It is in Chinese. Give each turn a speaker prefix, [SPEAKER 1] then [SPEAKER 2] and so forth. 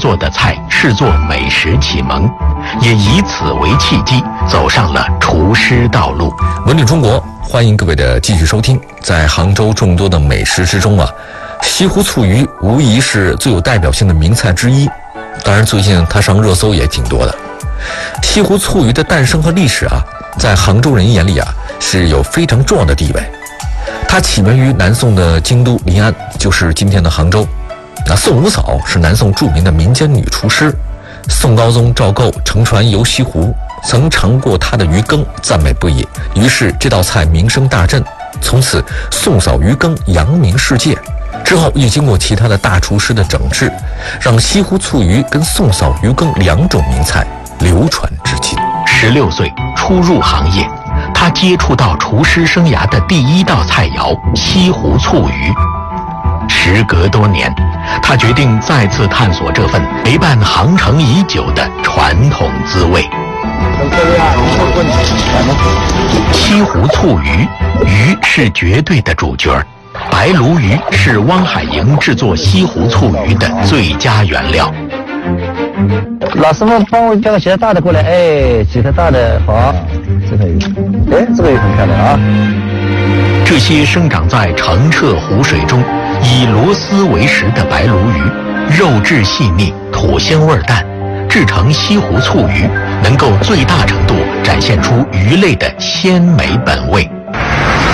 [SPEAKER 1] 做的菜视作美食启蒙，也以此为契机走上了厨师道路。
[SPEAKER 2] 文理中国，欢迎各位的继续收听。在杭州众多的美食之中啊，西湖醋鱼无疑是最有代表性的名菜之一。当然，最近它上热搜也挺多的。西湖醋鱼的诞生和历史啊，在杭州人眼里啊是有非常重要的地位。它起源于南宋的京都临安，就是今天的杭州。那宋五嫂是南宋著名的民间女厨师，宋高宗赵构乘船游西湖，曾尝过她的鱼羹，赞美不已。于是这道菜名声大振，从此宋嫂鱼羹扬名世界。之后又经过其他的大厨师的整治，让西湖醋鱼跟宋嫂鱼羹两种名菜流传至今。
[SPEAKER 1] 16岁初入行业，他接触到厨师生涯的第一道菜肴西湖醋鱼。时隔多年，他决定再次探索这份陪伴航程已久的传统滋味。西湖醋鱼，鱼是绝对的主角，白鲈鱼是汪海营制作西湖醋鱼的最佳原料。
[SPEAKER 3] 老师傅帮我叫个几条大的过来，哎，几条大的，好，这条鱼，哎，这个鱼很漂亮啊。
[SPEAKER 1] 这些生长在澄澈湖水中，以螺丝为食的白鲈鱼，肉质细腻，土腥味淡，制成西湖醋鱼，能够最大程度展现出鱼类的鲜美本味。